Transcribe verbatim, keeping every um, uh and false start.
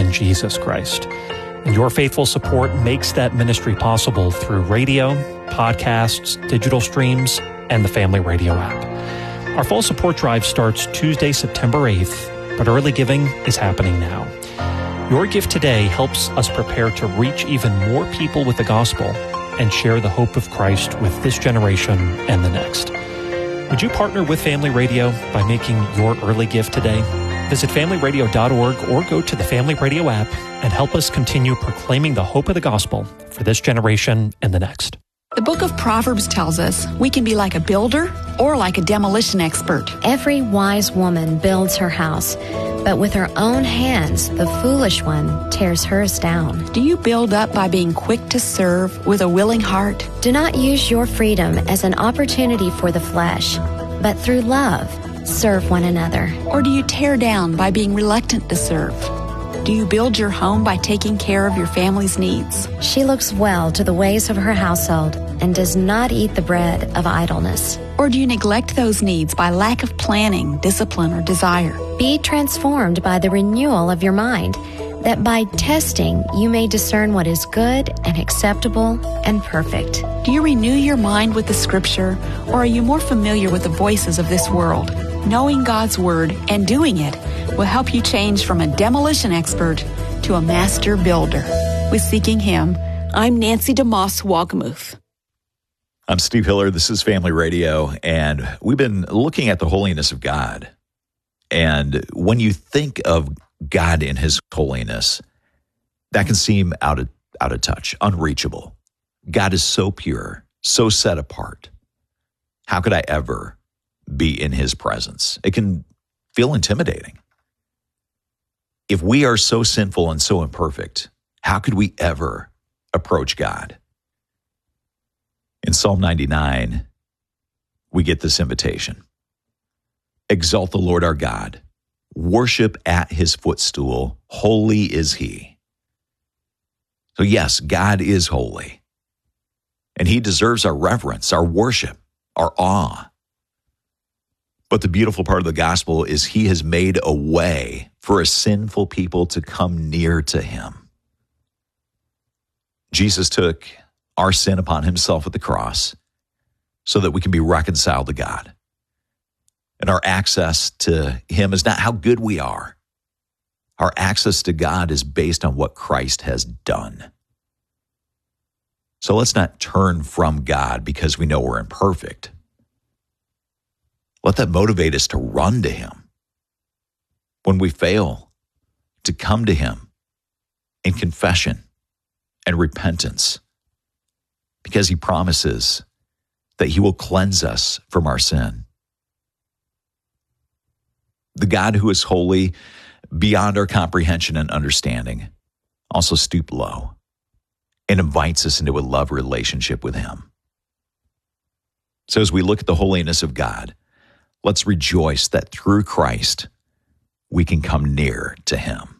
in Jesus Christ. And your faithful support makes that ministry possible through radio, podcasts, digital streams, and the Family Radio app. Our fall support drive starts Tuesday, September eighth, but early giving is happening now. Your gift today helps us prepare to reach even more people with the gospel and share the hope of Christ with this generation and the next. Would you partner with Family Radio by making your early gift today? Visit family radio dot org or go to the Family Radio app and help us continue proclaiming the hope of the gospel for this generation and the next. The book of Proverbs tells us we can be like a builder or like a demolition expert. Every wise woman builds her house, but with her own hands, the foolish one tears hers down. Do you build up by being quick to serve with a willing heart? Do not use your freedom as an opportunity for the flesh, but through love, serve one another. Or do you tear down by being reluctant to serve? Do you build your home by taking care of your family's needs? She looks well to the ways of her household and does not eat the bread of idleness. Or do you neglect those needs by lack of planning, discipline, or desire? Be transformed by the renewal of your mind, that by testing you may discern what is good and acceptable and perfect. Do you renew your mind with the Scripture, or are you more familiar with the voices of this world? Knowing God's Word and doing it will help you change from a demolition expert to a master builder. With Seeking Him, I'm Nancy DeMoss Wagamuth. I'm Steve Hiller. This is Family Radio, and we've been looking at the holiness of God. And when you think of God in His holiness, that can seem out of out of touch, unreachable. God is so pure, so set apart. How could I ever be in His presence? It can feel intimidating. If we are so sinful and so imperfect, how could we ever approach God? In Psalm ninety-nine, we get this invitation. Exalt the Lord our God. Worship at His footstool. Holy is He. So yes, God is holy. And He deserves our reverence, our worship, our awe. But the beautiful part of the gospel is He has made a way for a sinful people to come near to Him. Jesus took our sin upon Himself at the cross so that we can be reconciled to God. And our access to Him is not how good we are. Our access to God is based on what Christ has done. So let's not turn from God because we know we're imperfect. Let that motivate us to run to Him. When we fail, to come to Him in confession and repentance, because He promises that He will cleanse us from our sin. The God who is holy beyond our comprehension and understanding also stooped low and invites us into a love relationship with Him. So as we look at the holiness of God, let's rejoice that through Christ, we can come near to Him.